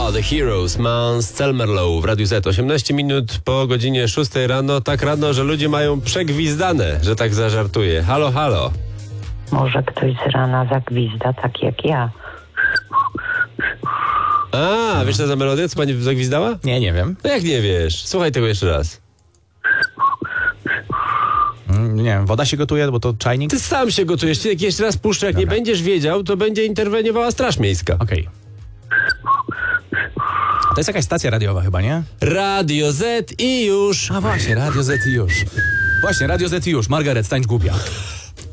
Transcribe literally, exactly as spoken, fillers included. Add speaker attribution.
Speaker 1: Are the Heroes, Mans Celmerlow w Radiu Z. osiemnaście minut po godzinie szóstej rano, tak rano, że ludzie mają przegwizdane, że tak zażartuję. Halo, halo.
Speaker 2: Może ktoś z rana zagwizda, tak jak ja.
Speaker 1: A, wiesz co za melodię, co pani zagwizdała?
Speaker 3: Nie, nie wiem.
Speaker 1: No jak nie wiesz? Słuchaj tego jeszcze raz.
Speaker 3: Mm, Nie wiem, woda się gotuje, bo to czajnik?
Speaker 1: Ty sam się gotujesz, jak jeszcze raz puszczę, jak
Speaker 3: Dobra.
Speaker 1: nie będziesz wiedział, to będzie interweniowała Straż Miejska.
Speaker 3: Okej. To jest jakaś stacja radiowa chyba, nie?
Speaker 1: Radio Z i już.
Speaker 3: A właśnie, Radio Z i już. Właśnie, Radio Z i już. Margaret, stań głupia.